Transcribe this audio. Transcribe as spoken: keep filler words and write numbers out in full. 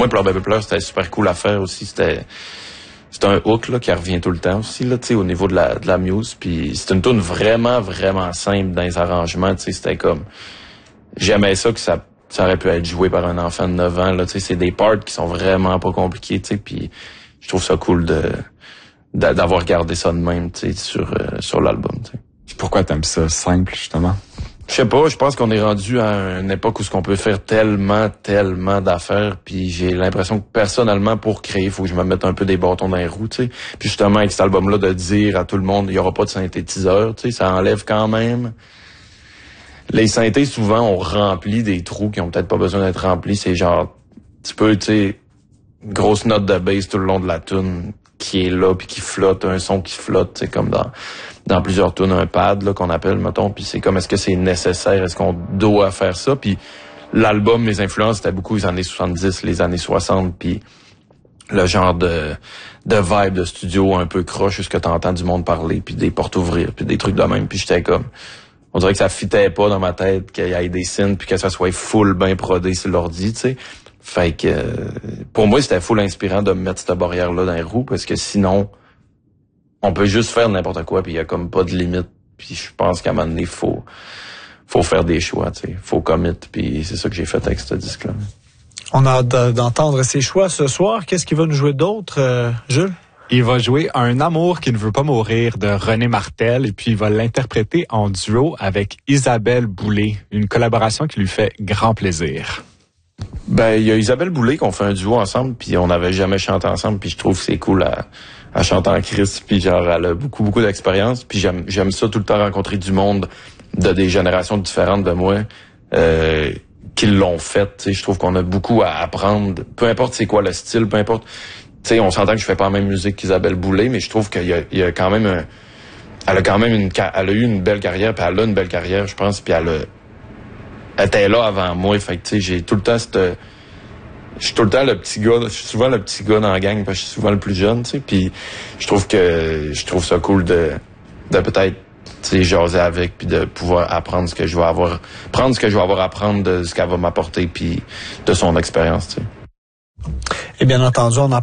moi, Probable Pleurs, c'était super cool à faire aussi. C'était c'est un hook là, qui revient tout le temps aussi, là, au niveau de la, de la muse. Puis c'est une tune vraiment, vraiment simple dans les arrangements. C'était comme... J'aimais ça que ça, ça aurait pu être joué par un enfant de neuf ans. Là, c'est des parts qui sont vraiment pas compliqués. Puis je trouve ça cool de, de d'avoir gardé ça de même sur, euh, sur l'album. T'sais. Pourquoi t'aimes ça simple, justement? Je sais pas, je pense qu'on est rendu à une époque où ce qu'on peut faire tellement, tellement d'affaires, puis j'ai l'impression que personnellement, pour créer, il faut que je me mette un peu des bâtons dans les roues, tu sais. Puis justement, avec cet album-là, de dire à tout le monde, il y aura pas de synthétiseur, tu sais, ça enlève quand même. Les synthés, souvent, on remplit des trous qui ont peut-être pas besoin d'être remplis. C'est genre, tu peux, tu sais, une grosse note de bass tout le long de la tune qui est là, puis qui flotte, un son qui flotte, c'est comme dans... dans plusieurs tunes, un pad là qu'on appelle, mettons, puis c'est comme, est-ce que c'est nécessaire, est-ce qu'on doit faire ça, puis l'album, mes influences, c'était beaucoup les années soixante-dix, les années soixante, puis le genre de de vibe de studio un peu croche, jusqu'à t'entends du monde parler, puis des portes ouvrir, puis des trucs de même, puis j'étais comme, on dirait que ça fitait pas dans ma tête qu'il y ait des synths, puis que ça soit full bien prodé sur l'ordi, tu sais. Fait que, euh, pour moi, c'était full inspirant de me mettre cette barrière-là dans les roues, parce que sinon, on peut juste faire n'importe quoi, puis il y a comme pas de limite. Puis je pense qu'à un moment donné, faut faut faire des choix, tu sais, faut commit. Puis c'est ça que j'ai fait avec ce disque-là. On a hâte d'entendre ses choix ce soir. Qu'est-ce qu'il va nous jouer d'autre, euh, Jules? Il va jouer Un amour qui ne veut pas mourir de René Martel, et puis il va l'interpréter en duo avec Isabelle Boulay, une collaboration qui lui fait grand plaisir. Ben, il y a Isabelle Boulay qu'on fait un duo ensemble, puis on n'avait jamais chanté ensemble, puis je trouve que c'est cool à, à chanter en Christ, puis genre, elle a beaucoup, beaucoup d'expérience, puis j'aime, j'aime ça tout le temps rencontrer du monde de des générations différentes de moi, euh, qui l'ont fait, tu sais, je trouve qu'on a beaucoup à apprendre, peu importe c'est quoi le style, peu importe, tu sais, on s'entend que je fais pas la même musique qu'Isabelle Boulay, mais je trouve qu'il y a, il y a quand même un, elle a quand même une, elle a eu une belle carrière, puis elle a une belle carrière, je pense, puis elle a, elle était là avant moi, fait que tu sais, j'ai tout le temps cette, je suis tout le temps le petit gars, je suis souvent le petit gars dans la gang parce que je suis souvent le plus jeune, tu sais, puis je trouve que je trouve ça cool de de peut-être, tu sais, jaser avec, puis de pouvoir apprendre ce que je vais avoir, prendre ce que je vais avoir à apprendre de ce qu'elle va m'apporter, puis de son expérience, tu sais. Et bien entendu, on en